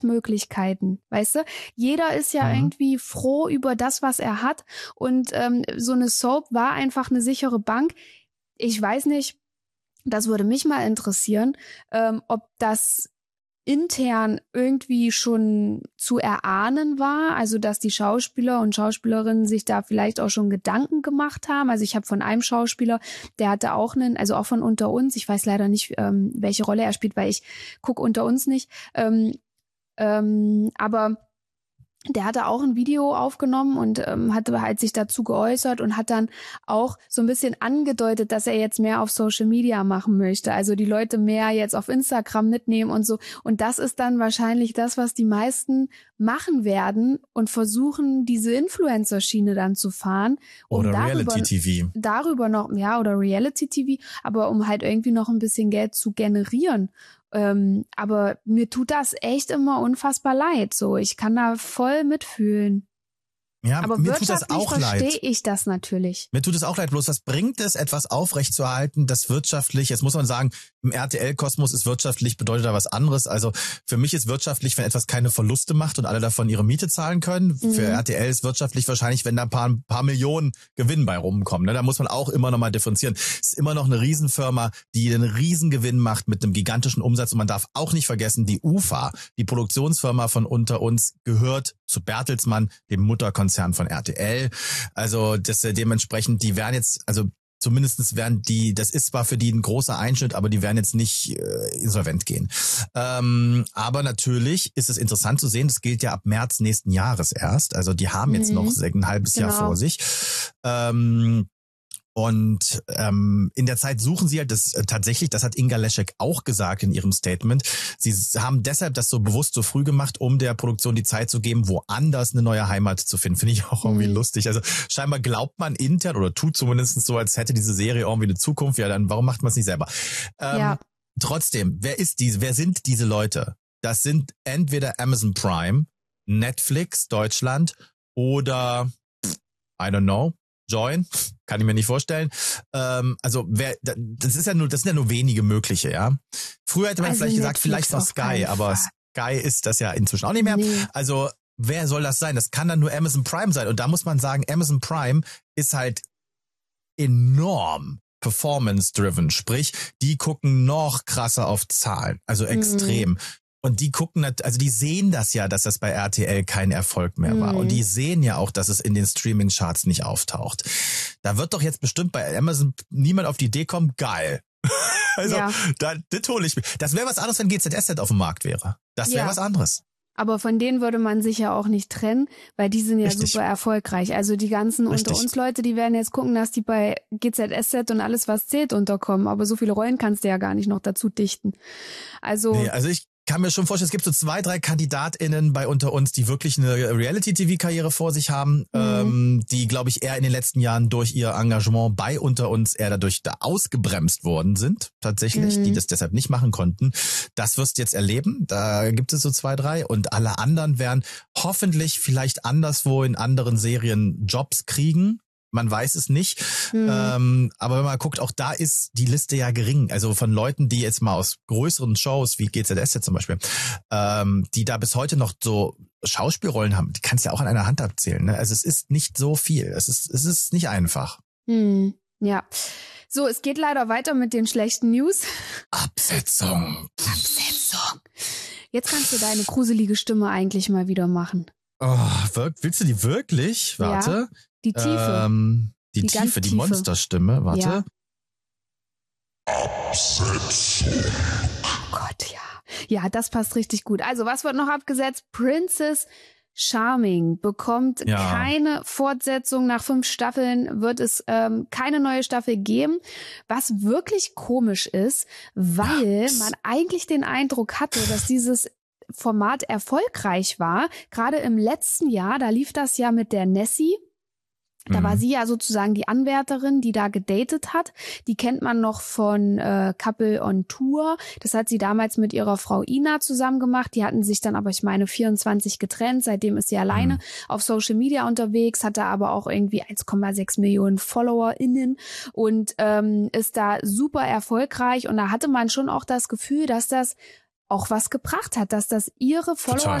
Möglichkeiten, weißt du? Jeder ist ja irgendwie froh über das, was er hat und so eine Soap war einfach eine sichere Bank. Ich weiß nicht, das würde mich mal interessieren, ob das intern irgendwie schon zu erahnen war, also dass die Schauspieler und Schauspielerinnen sich da vielleicht auch schon Gedanken gemacht haben. Also ich habe von einem Schauspieler, der hatte auch also auch von Unter uns, ich weiß leider nicht, welche Rolle er spielt, weil ich gucke Unter uns nicht, aber der hatte auch ein Video aufgenommen und hatte halt sich dazu geäußert und hat dann auch so ein bisschen angedeutet, dass er jetzt mehr auf Social Media machen möchte. Also die Leute mehr jetzt auf Instagram mitnehmen und so. Und das ist dann wahrscheinlich das, was die meisten machen werden und versuchen, diese Influencer-Schiene dann zu fahren. Oder Reality-TV. Darüber noch, ja, oder Reality-TV, aber um halt irgendwie noch ein bisschen Geld zu generieren. Aber mir tut das echt immer unfassbar leid. So, ich kann da voll mitfühlen. Ja, aber mir tut das auch leid. Verstehe ich das natürlich. Mir tut es auch leid, bloß was bringt es, etwas aufrechtzuerhalten, das wirtschaftlich, jetzt muss man sagen, im RTL-Kosmos ist wirtschaftlich, bedeutet da was anderes. Also für mich ist wirtschaftlich, wenn etwas keine Verluste macht und alle davon ihre Miete zahlen können. Für RTL ist wirtschaftlich wahrscheinlich, wenn da ein paar Millionen Gewinn bei rumkommen. Ne? Da muss man auch immer noch mal differenzieren. Es ist immer noch eine Riesenfirma, die einen Riesengewinn macht mit einem gigantischen Umsatz. Und man darf auch nicht vergessen, die UFA, die Produktionsfirma von Unter uns, gehört zu Bertelsmann, dem Mutterkonzern von RTL. Also dementsprechend, die werden jetzt, also zumindestens werden die, das ist zwar für die ein großer Einschnitt, aber die werden jetzt nicht insolvent gehen. Aber natürlich ist es interessant zu sehen, das gilt ja ab März nächsten Jahres erst. Also die haben jetzt noch ein halbes Jahr vor sich. Und in der Zeit suchen sie halt tatsächlich, das hat Inga Leschek auch gesagt in ihrem Statement, sie haben deshalb das so bewusst so früh gemacht, um der Produktion die Zeit zu geben, woanders eine neue Heimat zu finden. Finde ich auch irgendwie lustig. Also scheinbar glaubt man intern oder tut zumindest so, als hätte diese Serie irgendwie eine Zukunft. Ja, dann warum macht man es nicht selber? Trotzdem, wer sind diese Leute? Das sind entweder Amazon Prime, Netflix Deutschland oder I don't know, Join, kann ich mir nicht vorstellen. Also das sind ja nur wenige mögliche, ja. Früher hätte man vielleicht gesagt, vielleicht noch Sky, aber Sky ist das ja inzwischen auch nicht mehr. Nee. Also wer soll das sein? Das kann dann nur Amazon Prime sein. Und da muss man sagen, Amazon Prime ist halt enorm performance-driven. Sprich, die gucken noch krasser auf Zahlen, also extrem. Und die gucken, also die sehen das ja, dass das bei RTL kein Erfolg mehr war. Und die sehen ja auch, dass es in den Streaming-Charts nicht auftaucht. Da wird doch jetzt bestimmt bei Amazon niemand auf die Idee kommen, geil. Also, das hole ich mir. Das wäre was anderes, wenn GZSZ auf dem Markt wäre. Das wäre was anderes. Aber von denen würde man sich ja auch nicht trennen, weil die sind ja super erfolgreich. Also die ganzen Unter uns Leute, die werden jetzt gucken, dass die bei GZSZ und alles, was zählt, unterkommen. Aber so viele Rollen kannst du ja gar nicht noch dazu dichten. Also ich kann mir schon vorstellen, es gibt so 2, 3 KandidatInnen bei Unter uns, die wirklich eine Reality-TV-Karriere vor sich haben, die, glaube ich, eher in den letzten Jahren durch ihr Engagement bei Unter uns eher dadurch da ausgebremst worden sind, tatsächlich, die das deshalb nicht machen konnten. Das wirst du jetzt erleben, da gibt es so 2, 3 und alle anderen werden hoffentlich vielleicht anderswo in anderen Serien Jobs kriegen. Man weiß es nicht. Aber wenn man guckt, auch da ist die Liste ja gering. Also von Leuten, die jetzt mal aus größeren Shows, wie GZSZ zum Beispiel, die da bis heute noch so Schauspielrollen haben, die kannst du ja auch an einer Hand abzählen. Ne? Also es ist nicht so viel. Es ist nicht einfach. Ja. So, es geht leider weiter mit den schlechten News. Absetzung. Jetzt kannst du deine gruselige Stimme eigentlich mal wieder machen. Oh, willst du die wirklich? Warte. Ja. Die Tiefe. Die Tiefe, die Monsterstimme. Warte. Ja. Absetzung. Oh Gott, ja. Ja, das passt richtig gut. Also, was wird noch abgesetzt? Princess Charming bekommt keine Fortsetzung. Nach 5 Staffeln wird es keine neue Staffel geben. Was wirklich komisch ist, weil man eigentlich den Eindruck hatte, dass dieses Format erfolgreich war. Gerade im letzten Jahr, da lief das ja mit der Nessie. Da war sie ja sozusagen die Anwärterin, die da gedatet hat. Die kennt man noch von Couple on Tour. Das hat sie damals mit ihrer Frau Ina zusammen gemacht. Die hatten sich dann aber, ich meine, 24 getrennt. Seitdem ist sie alleine auf Social Media unterwegs, hat da aber auch irgendwie 1,6 Millionen FollowerInnen und ist da super erfolgreich. Und da hatte man schon auch das Gefühl, dass das auch was gebracht hat, dass das ihre Follower